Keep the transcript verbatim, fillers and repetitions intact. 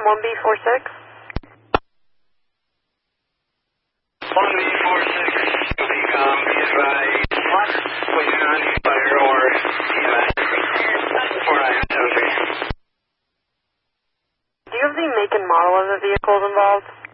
one B four six. one B four six, become be advised. What? Waiting on fire or E M S. four nine seven three. Do you have the make and model of the vehicles involved?